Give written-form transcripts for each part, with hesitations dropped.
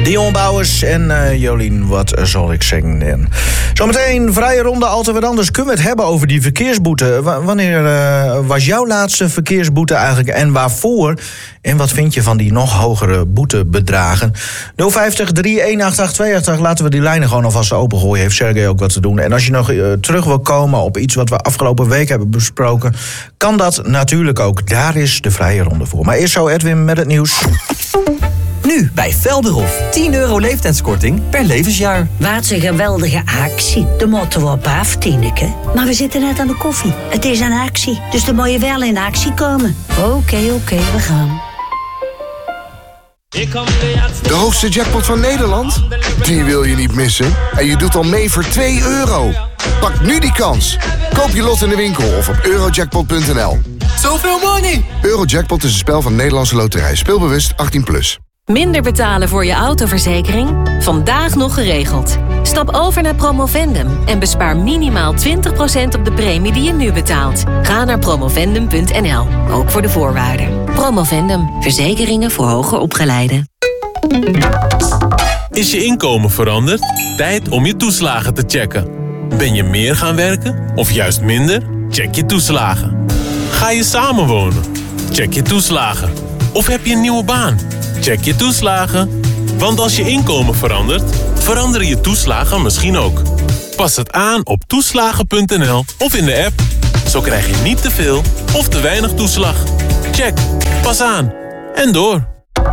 Dion Bouwers en Jolien, wat zal ik zeggen? Zometeen vrije ronde, altijd wat anders. Kunnen we het hebben over die verkeersboete? Wanneer was jouw laatste verkeersboete eigenlijk en waarvoor? En wat vind je van die nog hogere boetebedragen? 050 318 288, laten we die lijnen gewoon alvast opengooien. Heeft Sergej ook wat te doen. En als je nog terug wil komen op iets wat we afgelopen week hebben besproken, kan dat natuurlijk ook. Daar is de vrije ronde voor. Maar eerst zo Edwin met het nieuws. Nu bij Velderhof. €10 leeftijdskorting per levensjaar. Wat een geweldige actie. De moeten we op af, Tineke. Maar we zitten net aan de koffie. Het is een actie, dus dan moet je wel in actie komen. Oké, we gaan. De hoogste jackpot van Nederland? Die wil je niet missen. En je doet al mee voor €2. Pak nu die kans. Koop je lot in de winkel of op eurojackpot.nl. Zoveel money! Eurojackpot is een spel van Nederlandse Loterij. Speelbewust 18+. Minder betalen voor je autoverzekering? Vandaag nog geregeld. Stap over naar Promovendum en bespaar minimaal 20% op de premie die je nu betaalt. Ga naar promovendum.nl, ook voor de voorwaarden. Promovendum, verzekeringen voor hoger opgeleiden. Is je inkomen veranderd? Tijd om je toeslagen te checken. Ben je meer gaan werken of juist minder? Check je toeslagen. Ga je samenwonen? Check je toeslagen. Of heb je een nieuwe baan? Check je toeslagen. Want als je inkomen verandert, veranderen je toeslagen misschien ook. Pas het aan op toeslagen.nl of in de app. Zo krijg je niet te veel of te weinig toeslag. Check. Pas aan. En door.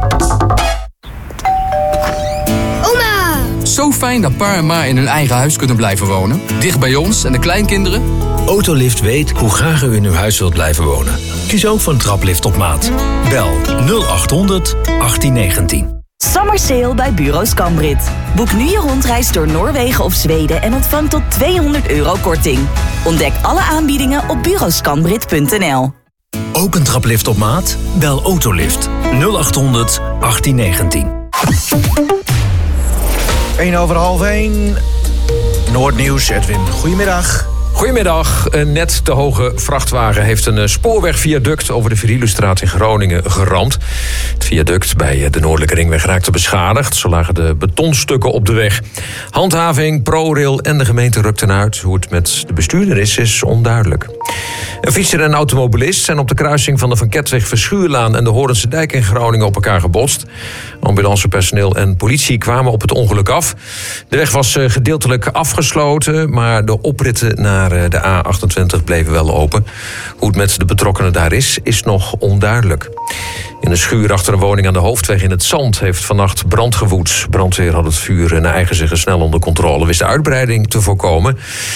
Oma! Zo fijn dat pa en ma in hun eigen huis kunnen blijven wonen. Dicht bij ons en de kleinkinderen. Autolift weet hoe graag u in uw huis wilt blijven wonen. Kies ook voor een traplift op maat. Bel 0800 1819. Summer Sale bij Bureau Scambrit. Boek nu je rondreis door Noorwegen of Zweden en ontvang tot €200 korting. Ontdek alle aanbiedingen op bureauscambrit.nl. Ook een traplift op maat? Bel Autolift 0800 1819. 1:30. Noordnieuws, Edwin. Goedemiddag. Goedemiddag. Een net te hoge vrachtwagen heeft een spoorwegviaduct over de Virilustraat in Groningen geramd. Het viaduct bij de Noordelijke Ringweg raakte beschadigd. Zo lagen de betonstukken op de weg. Handhaving, ProRail en de gemeente rukten uit. Hoe het met de bestuurder is onduidelijk. Een fietser en een automobilist zijn op de kruising van de Van Ketweg Verschuurlaan en de Horense Dijk in Groningen op elkaar gebotst. Ambulancepersoneel en politie kwamen op het ongeluk af. De weg was gedeeltelijk afgesloten, maar de opritten naar de A28 bleven wel open. Hoe het met de betrokkenen daar is nog onduidelijk. In een schuur achter een woning aan de Hoofdweg in het Zand heeft vannacht brand gewoed. Brandweer had het vuur naar eigen zeggen snel onder controle, wist de uitbreiding te voorkomen.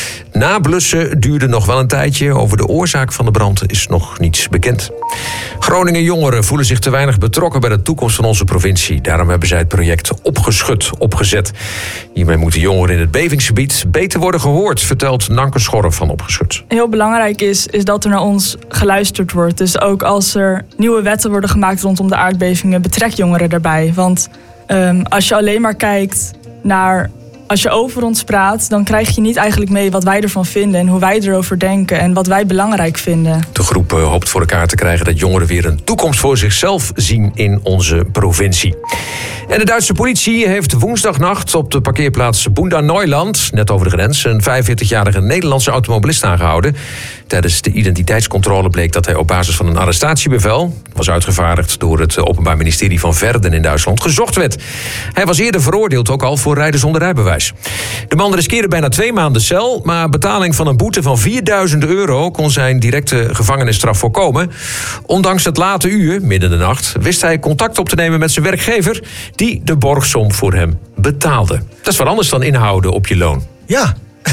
Na blussen duurde nog wel een tijdje. Over de oorzaak van de brand is nog niets bekend. Groningen jongeren voelen zich te weinig betrokken bij de toekomst van onze provincie. Daarom hebben zij het project Opgeschud opgezet. Hiermee moeten jongeren in het bevingsgebied beter worden gehoord, vertelt Nanke Schorf van Opgeschud. Heel belangrijk is dat er naar ons geluisterd wordt. Dus ook als er nieuwe wetten worden gemaakt rondom de aardbevingen, betrek jongeren daarbij. Want als je alleen maar kijkt naar, als je over ons praat, dan krijg je niet eigenlijk mee wat wij ervan vinden en hoe wij erover denken en wat wij belangrijk vinden. De groep hoopt voor elkaar te krijgen dat jongeren weer een toekomst voor zichzelf zien in onze provincie. En de Duitse politie heeft woensdagnacht op de parkeerplaats Bunda Neuland, net over de grens, een 45-jarige Nederlandse automobilist aangehouden. Tijdens de identiteitscontrole bleek dat hij op basis van een arrestatiebevel, was uitgevaardigd door het Openbaar Ministerie van Verden in Duitsland, gezocht werd. Hij was eerder veroordeeld ook al voor rijden zonder rijbewijs. De man riskeerde bijna 2 maanden cel, maar betaling van een boete van €4.000 kon zijn directe gevangenisstraf voorkomen. Ondanks het late uur, midden in de nacht, wist hij contact op te nemen met zijn werkgever, die de borgsom voor hem betaalde. Dat is wat anders dan inhouden op je loon. Ja,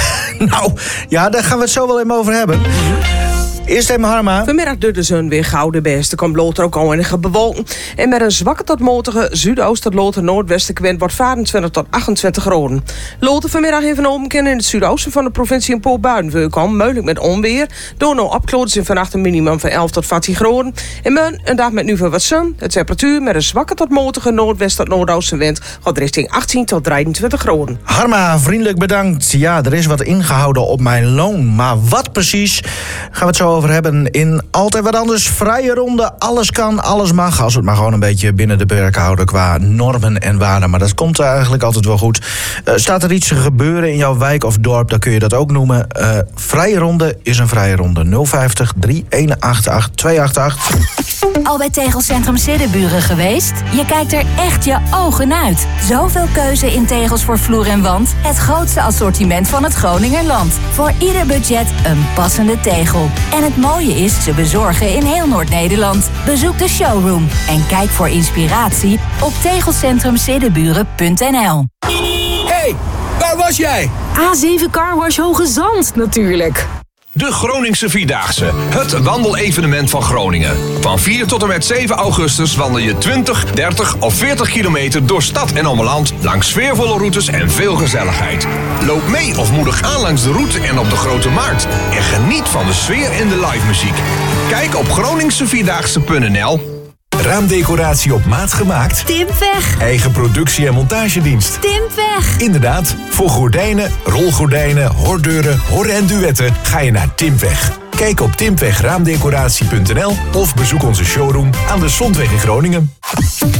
nou, ja, daar gaan we het zo wel even over hebben. Eerst even Harma. Vanmiddag doet de zon weer gouden best. Er komt later ook enige bewolking. En met een zwakke tot matige zuidoost tot later noordwestenwind wordt 24 tot 28 graden. Later vanmiddag even omkennen in het zuidoosten van de provincie een paar buien voorkomen. Mogelijk met onweer. Door nou opkloten in vannacht een minimum van 11 tot 14 graden. En morgen een dag met nu veel wat zon. De temperatuur met een zwakke tot matige noordwest tot noordoostenwind gaat richting 18 tot 23 graden. Harma, vriendelijk bedankt. Ja, er is wat ingehouden op mijn loon. Maar wat precies? Gaan we het zo over hebben in Altijd Wat Anders. Vrije ronde, alles kan, alles mag. Als we het maar gewoon een beetje binnen de perken houden qua normen en waarden. Maar dat komt eigenlijk altijd wel goed. Staat er iets te gebeuren in jouw wijk of dorp, dan kun je dat ook noemen. Vrije ronde is een vrije ronde. 050 3188 288. Al bij Tegelcentrum Siddeburen geweest? Je kijkt er echt je ogen uit. Zoveel keuze in tegels voor vloer en wand. Het grootste assortiment van het Groningerland. Voor ieder budget een passende tegel. En het mooie is, ze bezorgen in heel Noord-Nederland. Bezoek de showroom en kijk voor inspiratie op tegelcentrumsiddeburen.nl. Hey, waar was jij? A7 Carwash Hoge Zand natuurlijk. De Groningse Vierdaagse, het wandelevenement van Groningen. Van 4 tot en met 7 augustus wandel je 20, 30 of 40 kilometer door stad en omland... langs sfeervolle routes en veel gezelligheid. Loop mee of moedig aan langs de route en op de Grote Markt. En geniet van de sfeer en de live muziek. Kijk op groningsevierdaagse.nl. Raamdecoratie op maat gemaakt? Timpweg. Eigen productie en montagedienst? Timpweg. Inderdaad, voor gordijnen, rolgordijnen, hordeuren, horren en duetten ga je naar Timpweg. Kijk op timpwegraamdecoratie.nl of bezoek onze showroom aan de Zondweg in Groningen.